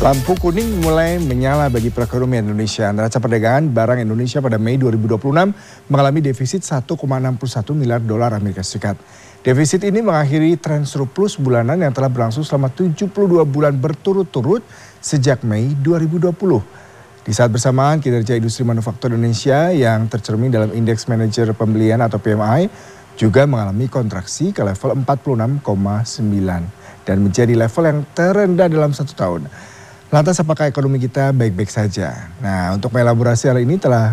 Lampu kuning mulai menyala bagi perekonomian Indonesia. Neraca perdagangan barang Indonesia pada Mei 2026 mengalami defisit 1,61 miliar dolar Amerika Serikat. Defisit ini mengakhiri tren surplus bulanan yang telah berlangsung selama 72 bulan berturut-turut sejak Mei 2020. Di saat bersamaan, kinerja industri manufaktur Indonesia yang tercermin dalam Indeks Manajer Pembelian atau PMI juga mengalami kontraksi ke level 46,9 dan menjadi level yang terendah dalam 1 tahun. Lantas apakah ekonomi kita baik-baik saja? Nah, untuk mengelaborasi hal ini telah